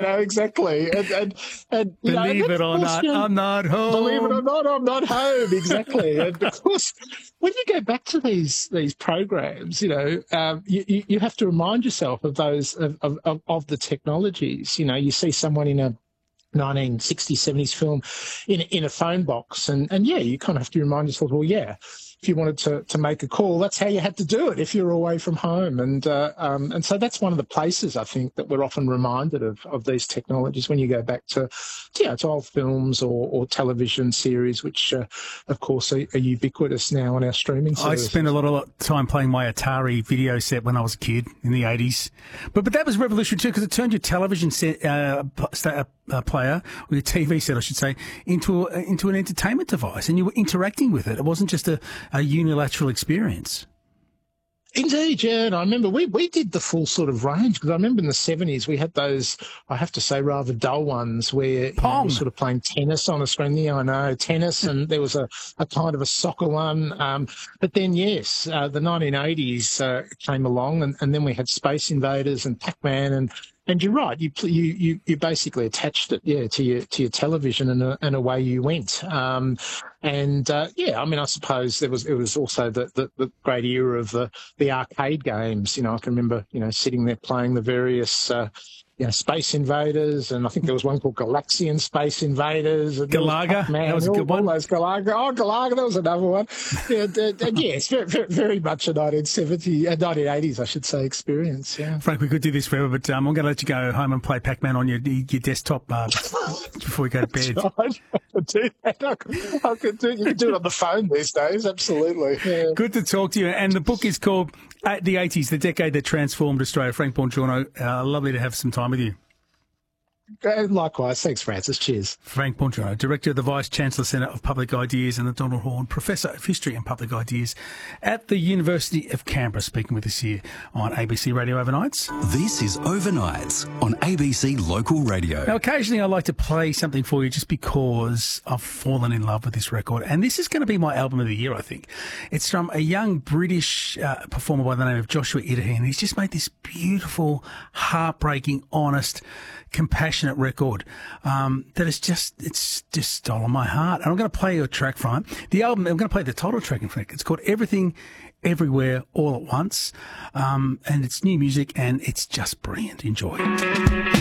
exactly. And believe it or not, I'm not home. Believe it or not, I'm not home. Exactly. And of course, when you go back to these programs, you have to remind yourself of those of the technologies. You see someone in a 1960s, 70s film in a phone box, and yeah, you kind of have to remind yourself, well, yeah, if you wanted to make a call, that's how you had to do it if you're away from home. And so that's one of the places I think that we're often reminded of these technologies when you go back to old films or television series, which of course are ubiquitous now on our streaming services. I spent a lot of time playing my Atari video set when I was a kid in the 80s. But that was revolutionary too, because it turned your television set player, or your TV set, I should say, into an entertainment device, and you were interacting with it. It wasn't just a unilateral experience. Indeed, yeah. And I remember we did the full sort of range, because I remember in the 70s we had those, I have to say, rather dull ones where you were sort of playing tennis on a screen. Yeah, I know, tennis, and there was a kind of a soccer one. But then, yes, the 1980s came along, and then we had Space Invaders and Pac-Man, and you're right. You basically attached it, to your television, and away you went. I mean, I suppose it was also the great era of the arcade games. I can remember sitting there playing the various Space Invaders, and I think there was one called Galaxian Space Invaders. And Galaga, that was a good one. All those Galaga. Oh, Galaga, that was another one. Yes, very, very much a 1980s, I should say, experience. Yeah. Frank, we could do this forever, but I'm going to let you go home and play Pac-Man on your desktop before we go to bed. I could do that. I could do. You can do it on the phone these days. Absolutely. Yeah. Good to talk to you. And the book is called The 80s, the Decade That Transformed Australia. Frank Bongiorno, lovely to have some time with you. Likewise. Thanks, Francis. Cheers. Frank Bongiorno, Director of the Vice-Chancellor Centre of Public Ideas, and the Donald Horne Professor of History and Public Ideas at the University of Canberra, speaking with us here on ABC Radio Overnights. This is Overnights on ABC Local Radio. Now, occasionally I like to play something for you just because I've fallen in love with this record, and this is going to be my album of the year, I think. It's from a young British performer by the name of Joshua Idahy, and he's just made this beautiful, heartbreaking, honest, compassionate record that is it's just stolen my heart. And I'm going to play you a track from it. The album, I'm going to play the title track, in fact. It's called Everything, Everywhere, All at Once. And it's new music, and it's just brilliant. Enjoy.